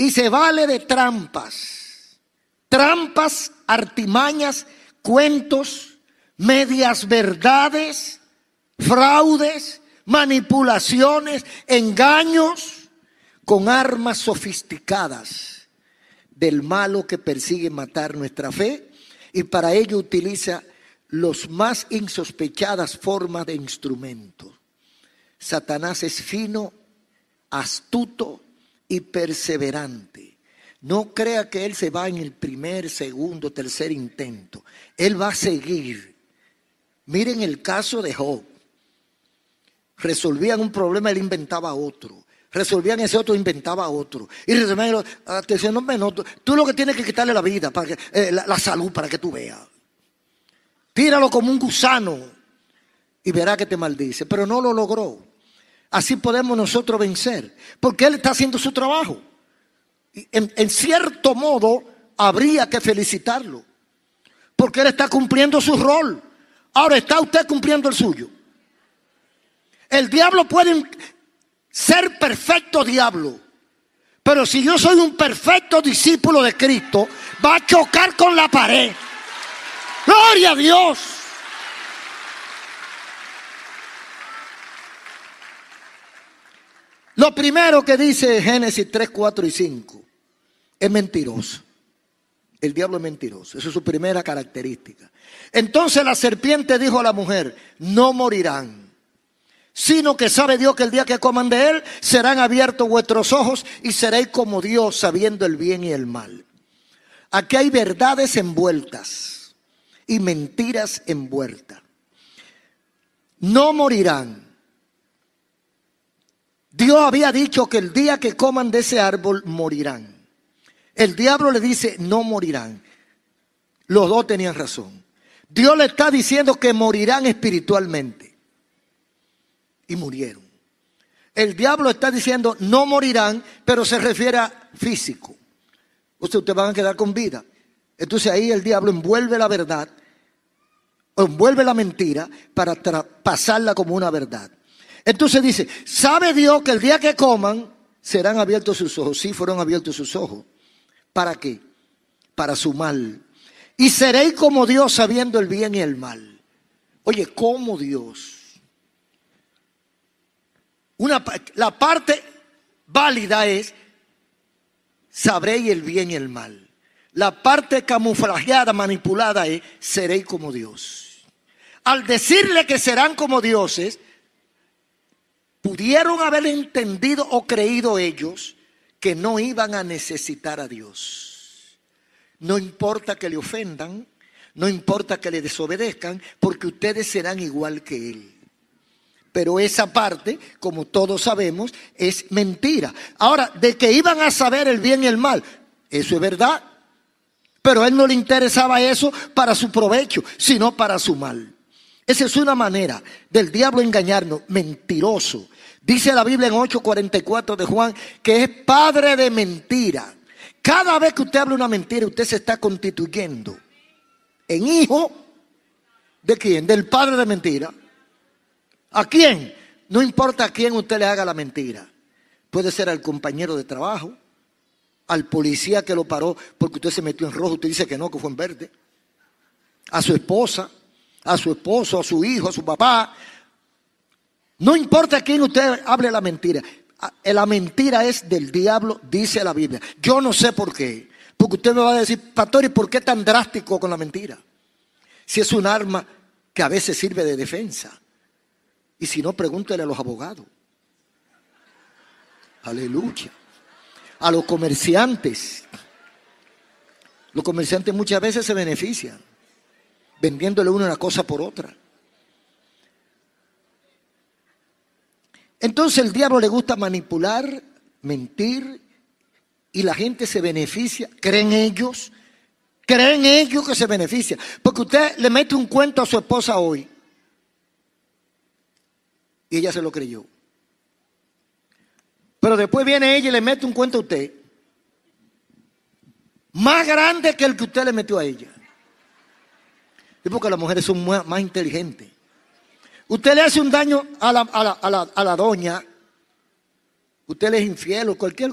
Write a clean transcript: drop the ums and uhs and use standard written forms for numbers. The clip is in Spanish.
y se vale de trampas, artimañas, cuentos, medias verdades, fraudes, manipulaciones, engaños, con armas sofisticadas del malo que persigue matar nuestra fe, y para ello utiliza los más insospechadas formas de instrumentos. Satanás es fino, astuto y perseverante. No crea que él se va en el primer, segundo, tercer intento. Él va a seguir. Miren el caso de Job. Resolvían un problema, él inventaba otro. Resolvían ese otro, inventaba otro. Y resolvían, tú lo que tienes que quitarle la vida, para que, la salud, para que tú veas. Tíralo como un gusano y verá que te maldice. Pero no lo logró. Así podemos nosotros vencer, porque él está haciendo su trabajo. En cierto modo, habría que felicitarlo, porque él está cumpliendo su rol. Ahora, ¿está usted cumpliendo el suyo? El diablo puede ser perfecto diablo, pero si yo soy un perfecto discípulo de Cristo, va a chocar con la pared. ¡Gloria a Dios! Lo primero que dice Génesis 3, 4 y 5 es mentiroso. El diablo es mentiroso. Esa es su primera característica. Entonces la serpiente dijo a la mujer: no morirán, sino que sabe Dios que el día que coman de él serán abiertos vuestros ojos y seréis como Dios, sabiendo el bien y el mal. Aquí hay verdades envueltas y mentiras envueltas. No morirán. Dios había dicho que el día que coman de ese árbol morirán. El diablo le dice no morirán. Los dos tenían razón. Dios le está diciendo que morirán espiritualmente. Y murieron. El diablo está diciendo no morirán, pero se refiere a físico. Ustedes van a quedar con vida. Entonces ahí el diablo envuelve la verdad, envuelve la mentira para pasarla como una verdad. Entonces dice, sabe Dios que el día que coman serán abiertos sus ojos. Sí, fueron abiertos sus ojos. ¿Para qué? Para su mal. Y seréis como Dios, sabiendo el bien y el mal. Oye, como Dios. La parte válida es sabréis el bien y el mal. La parte camuflajeada, manipulada es seréis como Dios. Al decirle que serán como dioses, pudieron haber entendido o creído ellos que no iban a necesitar a Dios. No importa que le ofendan, no importa que le desobedezcan, porque ustedes serán igual que Él. Pero esa parte, como todos sabemos, es mentira. Ahora, de que iban a saber el bien y el mal, eso es verdad. Pero a Él no le interesaba eso para su provecho, sino para su mal. Esa es una manera del diablo engañarnos, mentiroso. Dice la Biblia en 8:44 de Juan que es padre de mentira. Cada vez que usted habla una mentira, usted se está constituyendo en hijo ¿de quién? Del padre de mentira. ¿A quién? No importa a quién usted le haga la mentira. Puede ser al compañero de trabajo, al policía que lo paró porque usted se metió en rojo, usted dice que no, que fue en verde. A su esposa, a su esposo, a su hijo, a su papá. No importa a quién usted hable la mentira. La mentira es del diablo, dice la Biblia. Yo no sé por qué. Porque usted me va a decir, pastor, ¿y por qué tan drástico con la mentira? Si es un arma que a veces sirve de defensa. Y si no, pregúntele a los abogados. Aleluya. A los comerciantes. Los comerciantes muchas veces se benefician vendiéndole una cosa por otra. Entonces el diablo le gusta manipular, mentir, y la gente se beneficia. Creen ellos que se beneficia. Porque usted le mete un cuento a su esposa hoy y ella se lo creyó. Pero después viene ella y le mete un cuento a usted más grande que el que usted le metió a ella. Es porque las mujeres son más inteligentes. Usted le hace un daño a la doña, usted le es infiel o cualquier